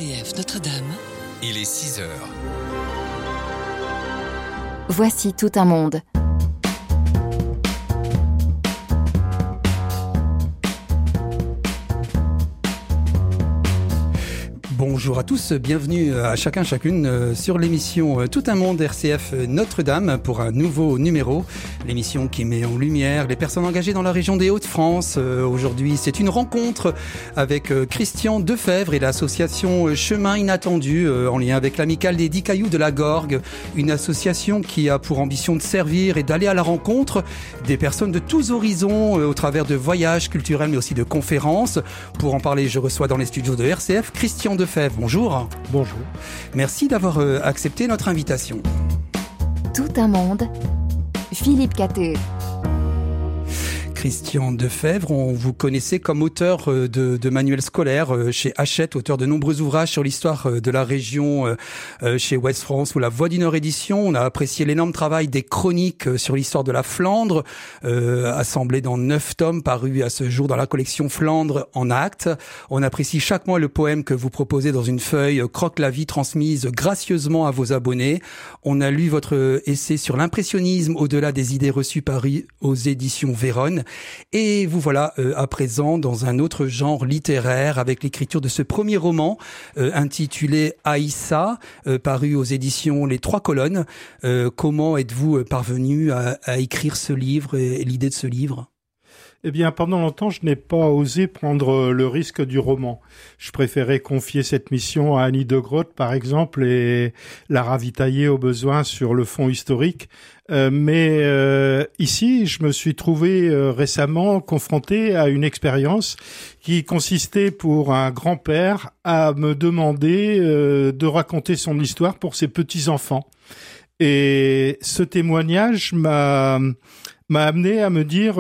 RCF Notre-Dame. Il est 6 heures. Voici tout un monde. Bonjour à tous, bienvenue à chacun, chacune sur l'émission Tout un monde RCF Notre-Dame pour un nouveau numéro. L'émission qui met en lumière les personnes engagées dans la région des Hauts-de-France. Aujourd'hui, c'est une rencontre avec Christian Defebvre et l'association Chemin Inattendu en lien avec l'amicale des 10 Cailloux de la Gorgue. Une association qui a pour ambition de servir et d'aller à la rencontre des personnes de tous horizons au travers de voyages culturels mais aussi de conférences. Pour en parler, je reçois dans les studios de RCF Christian Defebvre. Bonjour. Bonjour. Merci d'avoir accepté notre invitation. Tout un monde. Philippe Catté. Christian Defebvre, on vous connaissait comme auteur de manuels scolaires chez Hachette, auteur de nombreux ouvrages sur l'histoire de la région chez Ouest France ou La Voix du Nord édition. On a apprécié l'énorme travail des chroniques sur l'histoire de la Flandre, assemblées dans 9 tomes parus à ce jour dans la collection Flandre en actes. On apprécie chaque mois le poème que vous proposez dans une feuille Croque la vie transmise gracieusement à vos abonnés. On a lu votre essai sur l'impressionnisme au-delà des idées reçues paru aux éditions Vérone. Et vous voilà à présent dans un autre genre littéraire avec l'écriture de ce premier roman intitulé Aïssa, paru aux éditions Les Trois Colonnes. Comment êtes-vous parvenu à écrire ce livre et l'idée de ce livre ? Eh bien, pendant longtemps, je n'ai pas osé prendre le risque du roman. Je préférais confier cette mission à Annie de Groot, par exemple, et la ravitailler au besoin sur le fond historique. Mais ici, je me suis trouvé récemment confronté à une expérience qui consistait pour un grand-père à me demander de raconter son histoire pour ses petits-enfants. Et ce témoignage m'a amené à me dire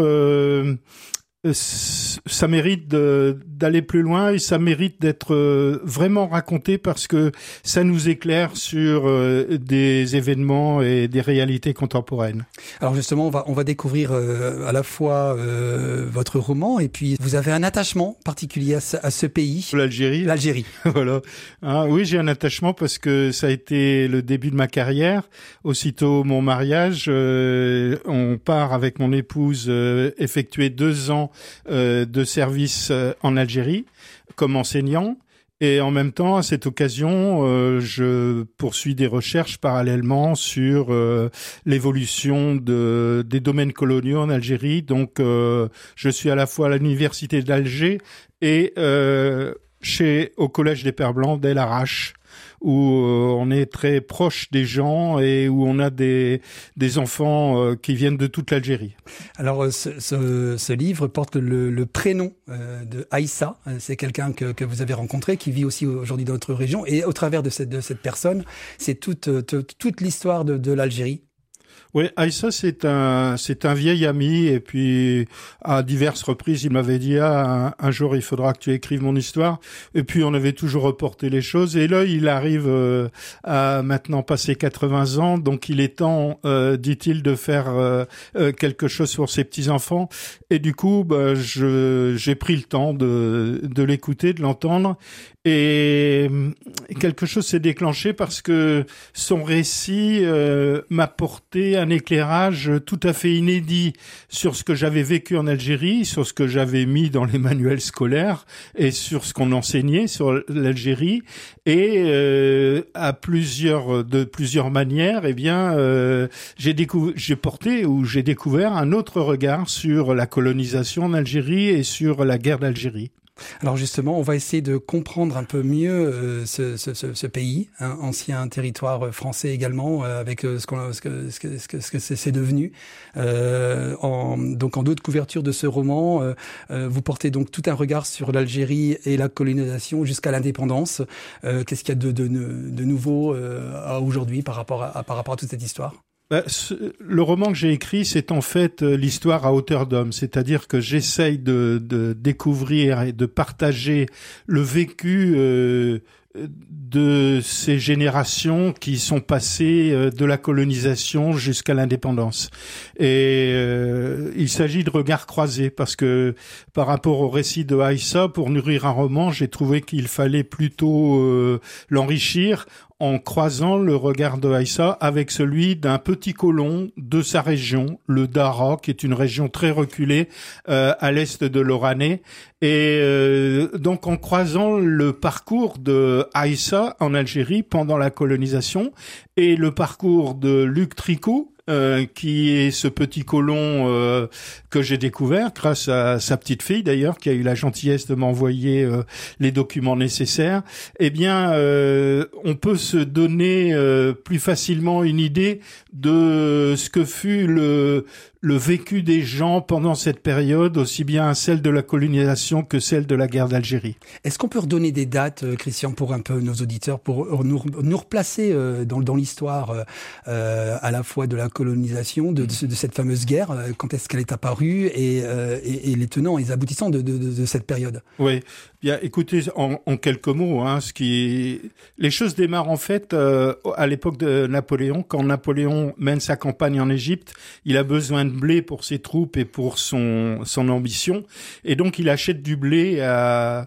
ça mérite d'aller plus loin et ça mérite d'être vraiment raconté parce que ça nous éclaire sur des événements et des réalités contemporaines. Alors justement, on va découvrir à la fois votre roman et puis vous avez un attachement particulier à ce pays. L'Algérie. L'Algérie. Voilà. Oui, j'ai un attachement parce que ça a été le début de ma carrière. Aussitôt mon mariage, on part avec mon épouse effectuer 2 ans de service en Algérie comme enseignant. Et en même temps, à cette occasion, je poursuis des recherches parallèlement sur l'évolution des domaines coloniaux en Algérie. Donc, je suis à la fois à l'université d'Alger et au collège des Pères Blancs d'El Arach, où on est très proche des gens et où on a des enfants qui viennent de toute l'Algérie. Alors, ce livre porte le prénom de Aïssa. C'est quelqu'un que vous avez rencontré, qui vit aussi aujourd'hui dans notre région. Et au travers de cette personne, c'est toute l'histoire de l'Algérie. Oui, Aïssa, c'est un vieil ami, et puis à diverses reprises, il m'avait dit un jour il faudra que tu écrives mon histoire, et puis on avait toujours reporté les choses, et là il arrive à maintenant passer 80 ans, donc il est temps, dit-il, de faire quelque chose sur ses petits-enfants, et du coup j'ai pris le temps de l'écouter, de l'entendre, et quelque chose s'est déclenché parce que son récit m'a porté un éclairage tout à fait inédit sur ce que j'avais vécu en Algérie, sur ce que j'avais mis dans les manuels scolaires et sur ce qu'on enseignait sur l'Algérie, et de plusieurs manières, eh bien j'ai découvert un autre regard sur la colonisation en Algérie et sur la guerre d'Algérie. Alors justement, on va essayer de comprendre un peu mieux ce pays, ancien territoire français également, avec ce que c'est devenu. Donc en d'autres couvertures de ce roman, vous portez donc tout un regard sur l'Algérie et la colonisation jusqu'à l'indépendance. Qu'est-ce qu'il y a de nouveau aujourd'hui par rapport à toute cette histoire ? Le roman que j'ai écrit, c'est en fait l'histoire à hauteur d'homme, c'est-à-dire que j'essaye de découvrir et de partager le vécu de ces générations qui sont passées de la colonisation jusqu'à l'indépendance. Et il s'agit de regards croisés, parce que par rapport au récit de Aïssa, pour nourrir un roman, j'ai trouvé qu'il fallait plutôt l'enrichir en croisant le regard de Aïssa avec celui d'un petit colon de sa région, le Dara, qui est une région très reculée à l'est de l'Oranais. Et donc en croisant le parcours de Aïssa en Algérie pendant la colonisation et le parcours de Luc Tricot, qui est ce petit colon que j'ai découvert grâce à sa petite fille d'ailleurs, qui a eu la gentillesse de m'envoyer les documents nécessaires, eh bien on peut se donner plus facilement une idée de ce que fut le vécu des gens pendant cette période, aussi bien celle de la colonisation que celle de la guerre d'Algérie. Est-ce qu'on peut redonner des dates, Christian, pour un peu nos auditeurs, pour nous replacer dans l'histoire à la fois de la colonisation, de cette fameuse guerre, quand est-ce qu'elle est apparue et les tenants et les aboutissants de cette période? Oui, bien écoutez, en quelques mots, les choses démarrent en fait à l'époque de Napoléon. Quand Napoléon mène sa campagne en Égypte, il a besoin de blé pour ses troupes et pour son ambition, et donc il achète du blé à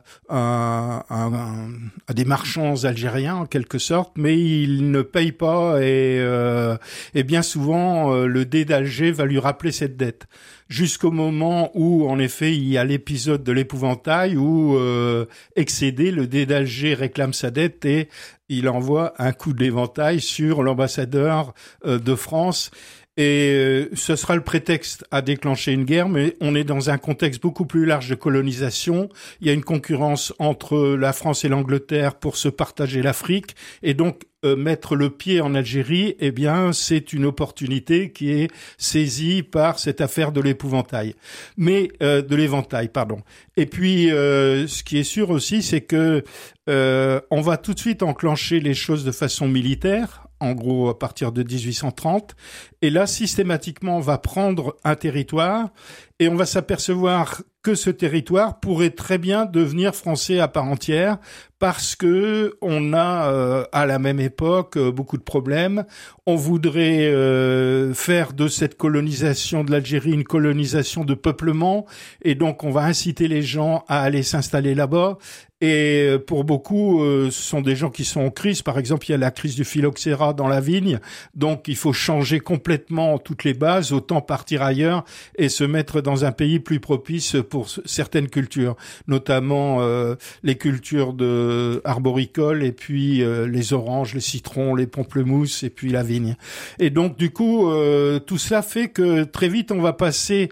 des marchands algériens en quelque sorte, mais il ne paye pas et bien souvent le dé d'Alger va lui rappeler cette dette. Jusqu'au moment où, en effet, il y a l'épisode de l'épouvantail où, excédé, le dé d'Alger réclame sa dette et il envoie un coup d'éventail sur l'ambassadeur de France. Et ce sera le prétexte à déclencher une guerre, mais on est dans un contexte beaucoup plus large de colonisation. Il y a une concurrence entre la France et l'Angleterre pour se partager l'Afrique, et donc mettre le pied en Algérie, eh bien, c'est une opportunité qui est saisie par cette affaire de l'épouvantail. Mais de l'éventail, pardon. Et puis, ce qui est sûr aussi, c'est que on va tout de suite enclencher les choses de façon militaire, en gros à partir de 1830, et là, systématiquement, on va prendre un territoire et on va s'apercevoir que ce territoire pourrait très bien devenir français à part entière, parce que on a à la même époque beaucoup de problèmes. On voudrait faire de cette colonisation de l'Algérie une colonisation de peuplement, et donc on va inciter les gens à aller s'installer là-bas. Et pour beaucoup, ce sont des gens qui sont en crise. Par exemple, il y a la crise du phylloxéra dans la vigne, donc il faut changer complètement toutes les bases, autant partir ailleurs et se mettre dans un pays plus propice pour certaines cultures, notamment les cultures arboricoles, et puis les oranges, les citrons, les pamplemousses, et puis la vigne. Et donc du coup, tout cela fait que très vite on va passer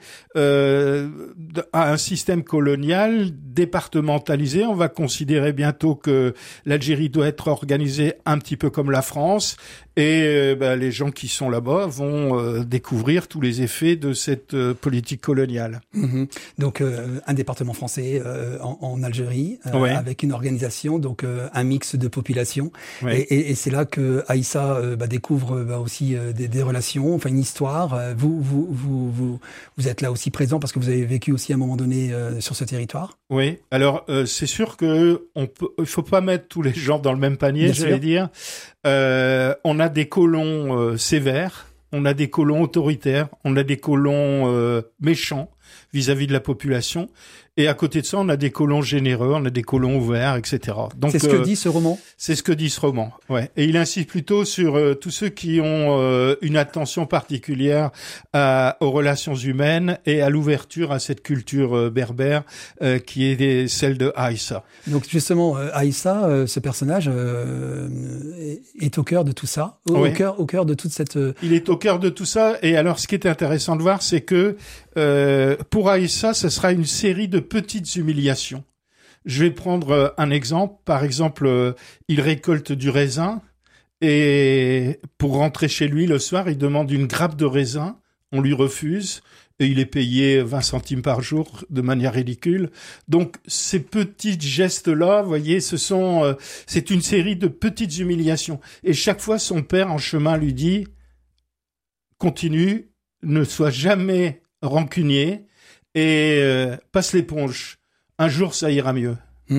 à un système colonial départementalisé. On va considérer bientôt que l'Algérie doit être organisée un petit peu comme la France, et les gens qui sont là-bas vont découvrir tous les effets de cette politique coloniale. Mmh. Donc un département français en Algérie, ouais, avec une organisation, donc un mix de population, ouais. Et c'est là que Aïssa découvre aussi des relations, enfin une histoire. Vous êtes là aussi présent parce que vous avez vécu aussi à un moment donné sur ce territoire. Oui, alors c'est sûr que il faut pas mettre tous les gens dans le même panier, je vais dire. On a des colons sévères, on a des colons autoritaires, on a des colons méchants vis-à-vis de la population, et à côté de ça, on a des colons généreux, on a des colons ouverts, etc. Donc c'est ce que dit ce roman. C'est ce que dit ce roman, ouais. Et il insiste plutôt sur tous ceux qui ont une attention particulière aux relations humaines et à l'ouverture à cette culture berbère qui est celle de Aïssa. Donc justement, Aïssa, ce personnage est au cœur de tout ça, au cœur de toute cette... Il est au cœur de tout ça, et alors ce qui est intéressant de voir, c'est que pour Aïssa, ce sera une série de petites humiliations. Je vais prendre un exemple. Par exemple, il récolte du raisin, et pour rentrer chez lui le soir, il demande une grappe de raisin. On lui refuse, et il est payé 20 centimes par jour de manière ridicule. Donc, ces petits gestes-là, vous voyez, c'est une série de petites humiliations. Et chaque fois, son père, en chemin, lui dit « Continue, ne sois jamais rancunier, et passe l'éponge. Un jour, ça ira mieux. »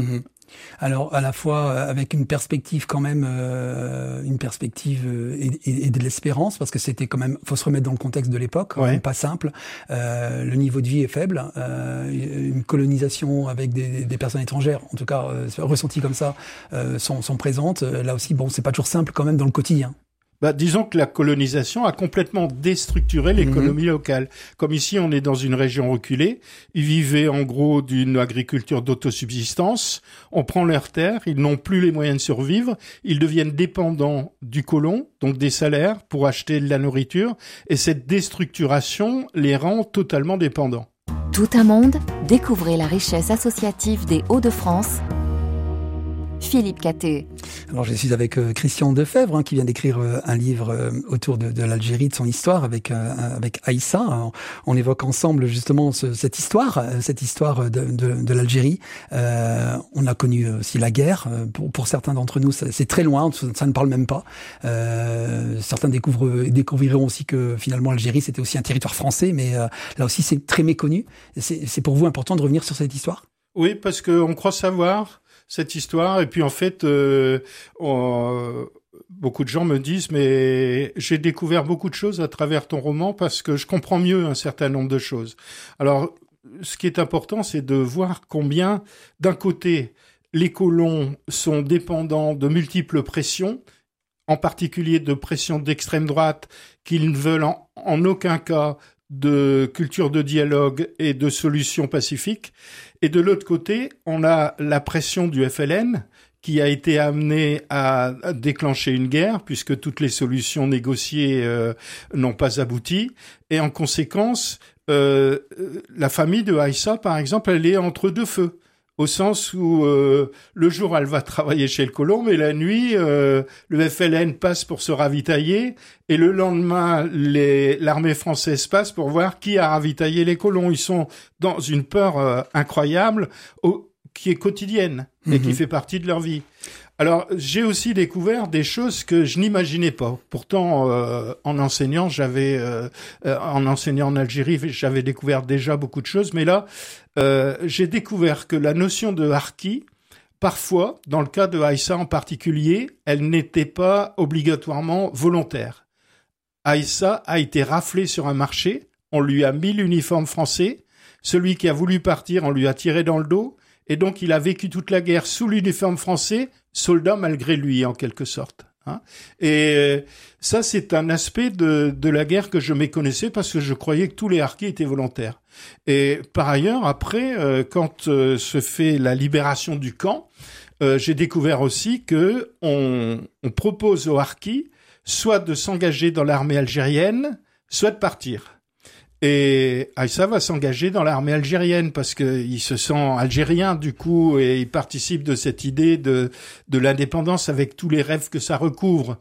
Mmh. Alors à la fois avec une perspective quand même, une perspective et de l'espérance, parce que c'était quand même, faut se remettre dans le contexte de l'époque, Ouais. pas simple. Le niveau de vie est faible, une colonisation avec des personnes étrangères, en tout cas ressenties comme ça, sont présentes. Là aussi, bon, c'est pas toujours simple quand même dans le quotidien. Disons que la colonisation a complètement déstructuré l'économie locale. Comme ici, on est dans une région reculée. Ils vivaient en gros d'une agriculture d'autosubsistance. On prend leurs terres, ils n'ont plus les moyens de survivre. Ils deviennent dépendants du colon, donc des salaires, pour acheter de la nourriture. Et cette déstructuration les rend totalement dépendants. Tout un monde, découvrez la richesse associative des Hauts-de-France. Philippe Cattet. Alors je suis avec Christian Defebvre qui vient d'écrire un livre autour de l'Algérie, de son histoire avec Aïssa. On évoque ensemble justement cette histoire de l'Algérie. On a connu aussi la guerre. Pour certains d'entre nous, c'est très loin, ça ne parle même pas. Certains découvriront aussi que finalement l'Algérie c'était aussi un territoire français, mais là aussi c'est très méconnu. C'est pour vous important de revenir sur cette histoire ? Oui, parce qu'on croit savoir cette histoire, et puis en fait, beaucoup de gens me disent, mais j'ai découvert beaucoup de choses à travers ton roman parce que je comprends mieux un certain nombre de choses. Alors, ce qui est important, c'est de voir combien, d'un côté, les colons sont dépendants de multiples pressions, en particulier de pressions d'extrême droite, qu'ils ne veulent en aucun cas de culture de dialogue et de solutions pacifiques. Et de l'autre côté, on a la pression du FLN qui a été amenée à déclencher une guerre puisque toutes les solutions négociées n'ont pas abouti. Et en conséquence, la famille de Aïssa, par exemple, elle est entre deux feux. Au sens où le jour, elle va travailler chez le colon, mais la nuit, le FLN passe pour se ravitailler, et le lendemain, l'armée française passe pour voir qui a ravitaillé les colons. Ils sont dans une peur incroyable qui est quotidienne et qui fait partie de leur vie. Alors, j'ai aussi découvert des choses que je n'imaginais pas. Pourtant, en enseignant en Algérie, j'avais découvert déjà beaucoup de choses. Mais là, j'ai découvert que la notion de harki, parfois, dans le cas de Aïssa en particulier, elle n'était pas obligatoirement volontaire. Aïssa a été raflée sur un marché, on lui a mis l'uniforme français, celui qui a voulu partir, on lui a tiré dans le dos, et donc il a vécu toute la guerre sous l'uniforme français, soldat malgré lui, en quelque sorte. Et ça, c'est un aspect de la guerre que je méconnaissais parce que je croyais que tous les harkis étaient volontaires. Et par ailleurs, après, quand se fait la libération du camp, j'ai découvert aussi que on propose aux harkis soit de s'engager dans l'armée algérienne, soit de partir. Et Aïssa va s'engager dans l'armée algérienne parce qu'il se sent algérien du coup et il participe de cette idée de l'indépendance avec tous les rêves que ça recouvre.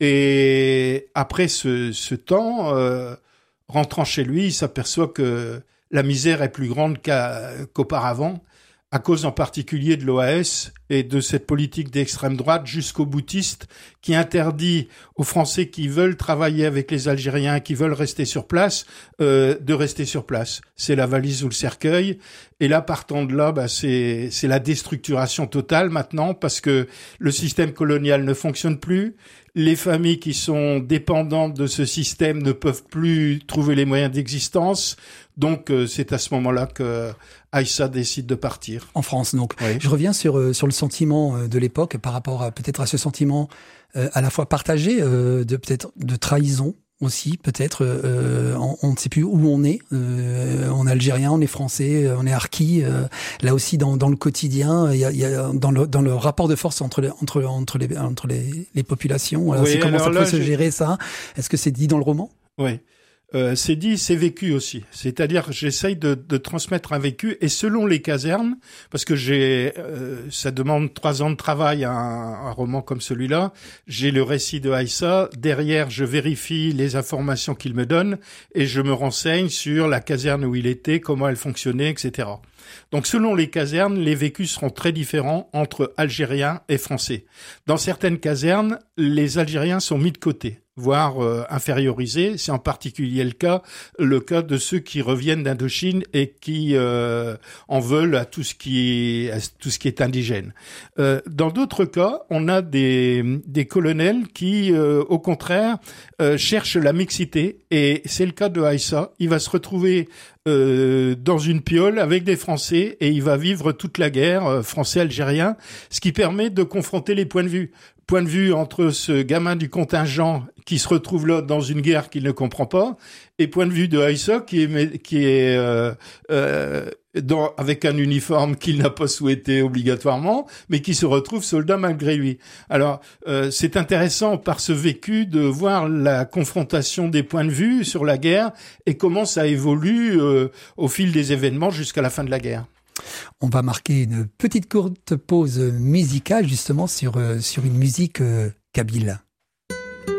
Et après ce temps, rentrant chez lui, il s'aperçoit que la misère est plus grande qu'auparavant, à cause en particulier de l'OAS et de cette politique d'extrême droite jusqu'aux boutistes qui interdit aux Français qui veulent travailler avec les Algériens, qui veulent rester sur place, de rester sur place. C'est la valise ou le cercueil. Et là, partant de là, c'est la déstructuration totale maintenant parce que le système colonial ne fonctionne plus. Les familles qui sont dépendantes de ce système ne peuvent plus trouver les moyens d'existence. Donc, c'est à ce moment-là que Aïssa décide de partir. En France, donc. Oui. Je reviens sur le sentiment de l'époque par rapport à peut-être à ce sentiment à la fois partagé peut-être de trahison aussi, peut-être. On ne sait plus où on est. On est algérien, on est français, on est harki. Là aussi, dans le quotidien, il y a dans le rapport de force entre les populations. Oui, c'est comment ça là, peut se gérer ça? Est-ce que c'est dit dans le roman? Oui. C'est dit, c'est vécu aussi. C'est-à-dire, j'essaye de transmettre un vécu et selon les casernes, parce que ça demande 3 ans de travail un roman comme celui-là. J'ai le récit de Aïssa. Derrière, je vérifie les informations qu'il me donne et je me renseigne sur la caserne où il était, comment elle fonctionnait, etc. Donc, selon les casernes, les vécus seront très différents entre Algériens et Français. Dans certaines casernes, les Algériens sont mis de côté. voire infériorisés. C'est en particulier le cas de ceux qui reviennent d'Indochine et qui en veulent à tout ce qui est indigène. Dans d'autres cas, on a des colonels qui, au contraire, cherchent la mixité, et c'est le cas de Aïssa. Il va se retrouver dans une piole avec des Français et il va vivre toute la guerre français-algérien, ce qui permet de confronter les points de vue. Point de vue entre ce gamin du contingent qui se retrouve là dans une guerre qu'il ne comprend pas, et point de vue de Aïssa qui est avec un uniforme qu'il n'a pas souhaité obligatoirement, mais qui se retrouve soldat malgré lui. Alors, c'est intéressant par ce vécu de voir la confrontation des points de vue sur la guerre et comment ça évolue au fil des événements jusqu'à la fin de la guerre. On va marquer une petite courte pause musicale justement sur une musique kabyle.